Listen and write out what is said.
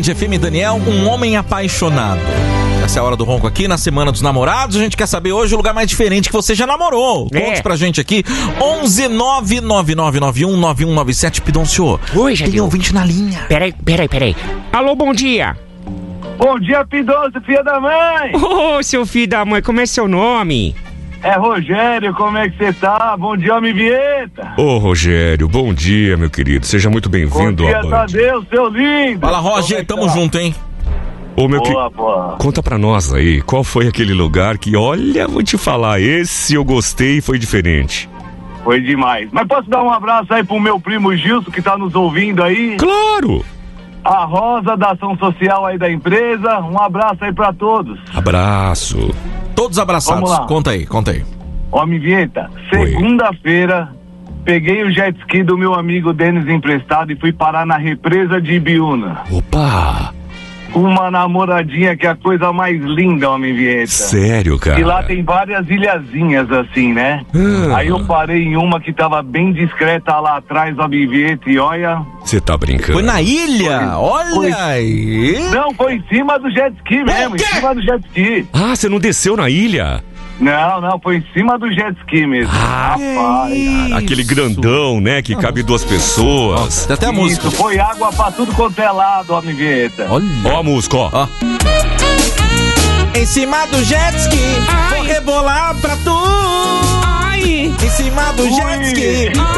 Band FM, Daniel, um homem apaixonado. Essa é a hora do ronco aqui, na Semana dos Namorados. A gente quer saber hoje o lugar mais diferente que você já namorou. Conte pra gente aqui. 11999919197. Pidoncio. Oi, Jadil. Tem ouvinte na linha. Peraí. Alô, bom dia. Bom dia, Pidoncio, filha da mãe! Ô, seu filho da mãe, como é seu nome? É Rogério, como é que você tá? Bom dia, homem vinheta! Ô, Rogério, bom dia, meu querido. Seja muito bem-vindo Bom dia, à Band. Tadeu, seu lindo! Fala, Roger, tamo junto, hein? Ô, meu Boa, boa. Conta pra nós aí, qual foi aquele lugar que, olha, vou te falar, esse eu gostei e foi diferente. Foi demais. Mas posso dar um abraço aí pro meu primo Gilson, que tá nos ouvindo aí? Claro! A Rosa, da ação social aí da empresa. Um abraço aí pra todos. Abraço. Todos abraçados. Vamos lá. Conta aí. Homem vinheta, Oi. segunda-feira, peguei o jet ski do meu amigo Denis emprestado e fui parar na represa de Ibiúna. Opa! Uma namoradinha que é a coisa mais linda, homem vinheta. Sério, cara? E lá tem várias ilhazinhas assim, né? Aí eu parei em uma que tava bem discreta lá atrás, homem vinheta, e olha... Você tá brincando? Foi na ilha? Foi. Olha aí. Não, foi em cima do jet ski mesmo, em cima do jet ski. Ah, você não desceu na ilha? Não, foi em cima do jet ski mesmo. Rapaz. Aquele grandão, né, que cabe duas pessoas. Tem até a música. Isso, foi água pra tudo quanto é lado, homem vinheta. Olha. Ó a música, ó. Em cima do jet ski, vou rebolar pra tu. Ai! Em cima do jet ski.